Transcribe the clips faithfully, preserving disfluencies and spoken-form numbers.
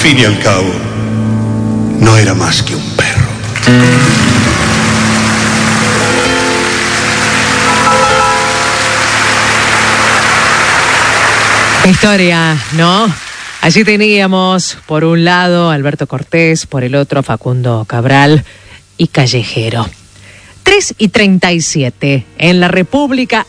fin y al cabo, no era más que un perro. Historia, ¿no? Allí teníamos, por un lado, Alberto Cortés, por el otro, Facundo Cabral y Callejero. tres y treinta y siete en la República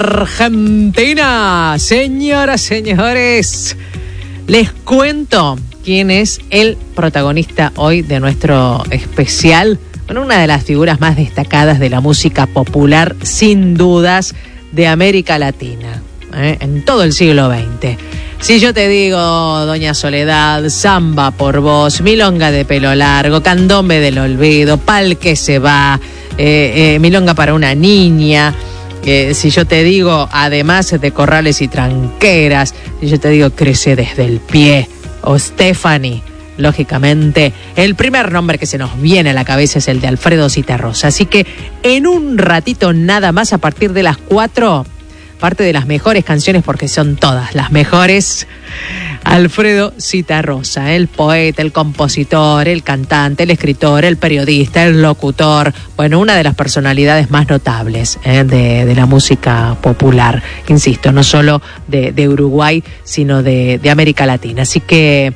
Argentina. Señoras, señores, les cuento quién es el protagonista hoy de nuestro especial. Bueno, una de las figuras más destacadas de la música popular, sin dudas, de América Latina. ¿Eh? En todo el siglo veinte. Si yo te digo Doña Soledad, Samba por Vos, Milonga de Pelo Largo, Candombe del Olvido, Pal que se va, eh, eh, Milonga para una niña, eh, si yo te digo además de Corrales y Tranqueras, si yo te digo Crece desde el pie, o Stephanie, lógicamente el primer nombre que se nos viene a la cabeza es el de Alfredo Zitarrosa. Así que en un ratito nada más, a partir de las cuatro, parte de las mejores canciones, porque son todas las mejores, Alfredo Zitarrosa, el poeta, el compositor, el cantante, el escritor, el periodista, el locutor, bueno, una de las personalidades más notables eh, de, de la música popular, insisto, no solo de, de Uruguay, sino de, de América Latina. Así que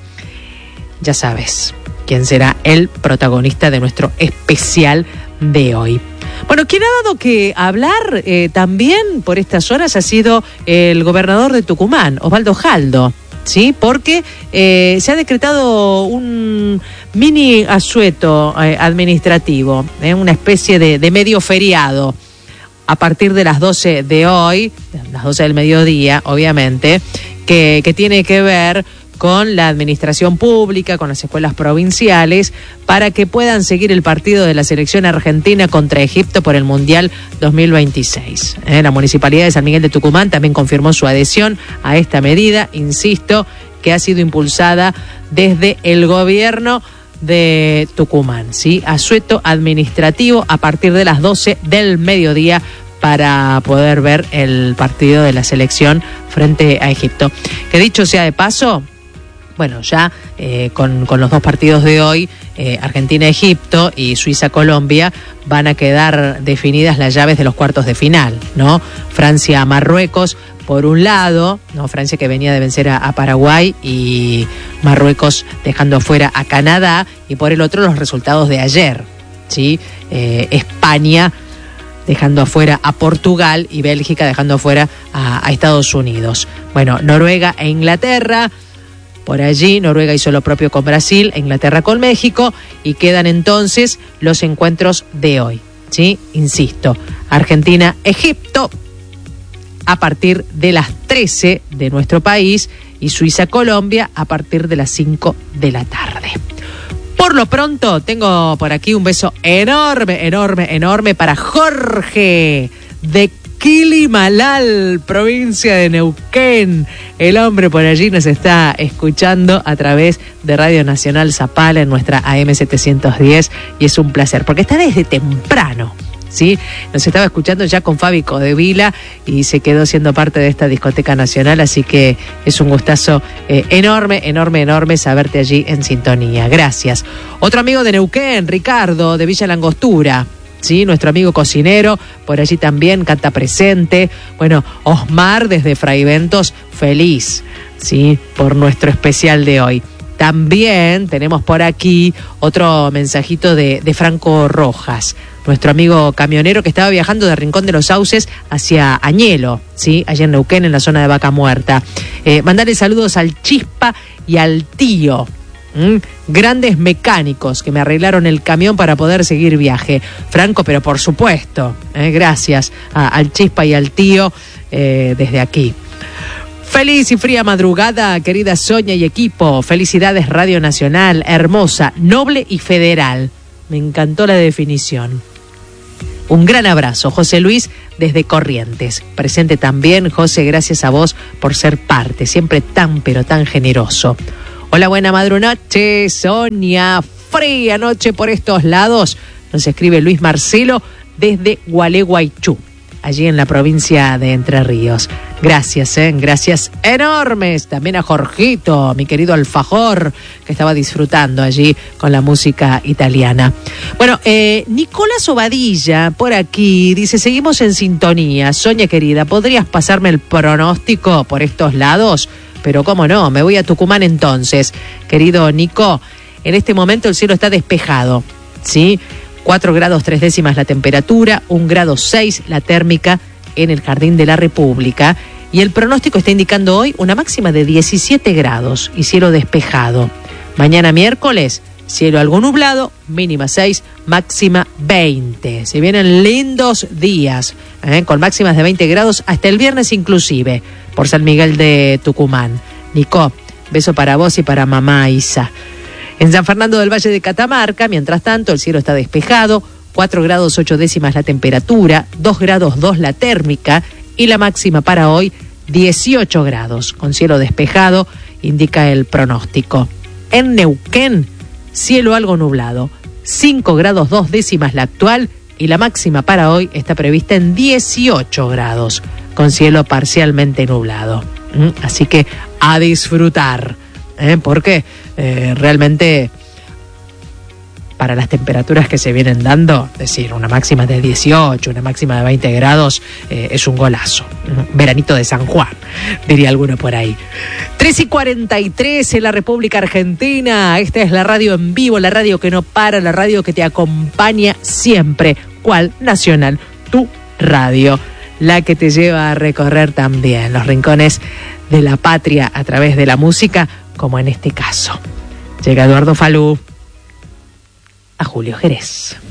ya sabes quién será el protagonista de nuestro especial de hoy. Bueno, quien ha dado que hablar eh, también por estas horas ha sido el gobernador de Tucumán, Osvaldo Jaldo, ¿sí? Porque eh, se ha decretado un mini asueto eh, administrativo, eh, una especie de, de medio feriado, a partir de las doce de hoy, las doce del mediodía, obviamente, que, que tiene que ver con la administración pública, con las escuelas provinciales, para que puedan seguir el partido de la selección argentina contra Egipto por el Mundial dos mil veintiséis. Eh, la Municipalidad de San Miguel de Tucumán también confirmó su adhesión a esta medida, insisto, que ha sido impulsada desde el gobierno de Tucumán, ¿sí? Asueto administrativo a partir de las doce del mediodía para poder ver el partido de la selección frente a Egipto. Que dicho sea de paso, bueno, ya eh, con, con los dos partidos de hoy, eh, Argentina-Egipto y Suiza-Colombia, van a quedar definidas las llaves de los cuartos de final, ¿no? Francia-Marruecos, por un lado, ¿no? Francia que venía de vencer a, a Paraguay y Marruecos dejando afuera a Canadá, y por el otro los resultados de ayer, ¿sí? Eh, España dejando afuera a Portugal y Bélgica dejando afuera a, a Estados Unidos. Bueno, Noruega e Inglaterra. Por allí, Noruega hizo lo propio con Brasil, Inglaterra con México, y quedan entonces los encuentros de hoy, ¿sí? Insisto, Argentina-Egipto a partir de las trece de nuestro país y Suiza-Colombia a partir de las cinco de la tarde. Por lo pronto, tengo por aquí un beso enorme, enorme, enorme para Jorge de Quilimalal, provincia de Neuquén. El hombre por allí nos está escuchando a través de Radio Nacional Zapala en nuestra A M setecientos diez, y es un placer, porque está desde temprano, ¿sí? Nos estaba escuchando ya con Fabi Codevila y se quedó siendo parte de esta discoteca nacional, así que es un gustazo eh, enorme, enorme, enorme saberte allí en sintonía. Gracias. Otro amigo de Neuquén, Ricardo, de Villa Langostura, ¿sí? Nuestro amigo cocinero, por allí también canta presente. Bueno, Osmar desde Fraiventos, feliz, ¿sí? Por nuestro especial de hoy. También tenemos por aquí otro mensajito de, de Franco Rojas, nuestro amigo camionero que estaba viajando de Rincón de los Sauces hacia Añelo, ¿sí? Allá en Neuquén, en la zona de Vaca Muerta. Eh, mandarle saludos al Chispa y al Tío. ¿Mm? Grandes mecánicos que me arreglaron el camión para poder seguir viaje. Franco, pero por supuesto, eh, gracias a, al Chispa y al Tío eh, desde aquí. Feliz y fría madrugada, querida Sonia y equipo. Felicidades, Radio Nacional, hermosa, noble y federal. Me encantó la definición. Un gran abrazo, José Luis desde Corrientes. Presente también, José, gracias a vos por ser parte, siempre tan pero tan generoso. Hola, buena madrunoche, Sonia. Fría noche por estos lados. Nos escribe Luis Marcelo desde Gualeguaychú. allí en la provincia de Entre Ríos. Gracias, ¿eh? Gracias enormes también a Jorgito, mi querido alfajor, que estaba disfrutando allí con la música italiana. Bueno, eh, Nicolás Obadilla, por aquí, dice, seguimos en sintonía. Sonia querida, ¿podrías pasarme el pronóstico por estos lados? Pero cómo no, me voy a Tucumán entonces. Querido Nico, en este momento el cielo está despejado, ¿sí? cuatro grados tres décimas la temperatura, un grado seis la térmica en el Jardín de la República, y el pronóstico está indicando hoy una máxima de diecisiete grados y cielo despejado. Mañana miércoles, cielo algo nublado, mínima seis, máxima veinte. Se vienen lindos días, ¿eh? Con máximas de veinte grados hasta el viernes inclusive, por San Miguel de Tucumán. Nico, beso para vos y para mamá Isa. En San Fernando del Valle de Catamarca, mientras tanto, el cielo está despejado, cuatro grados ocho décimas la temperatura, dos grados dos la térmica, y la máxima para hoy, dieciocho grados, con cielo despejado, indica el pronóstico. En Neuquén, cielo algo nublado, cinco grados dos décimas la actual, y la máxima para hoy está prevista en dieciocho grados, con cielo parcialmente nublado. ¿Mm? Así que a disfrutar, ¿eh? Porque eh, realmente para las temperaturas que se vienen dando, es decir, una máxima de dieciocho, una máxima de veinte grados, eh, es un golazo. Veranito de San Juan, diría alguno por ahí. tres y cuarenta y tres en la República Argentina. Esta es la radio en vivo, la radio que no para, la radio que te acompaña siempre. ¿Cuál? Nacional, tu radio. La que te lleva a recorrer también los rincones de la patria a través de la música, como en este caso. Llega Eduardo Falú a Julio Jerez.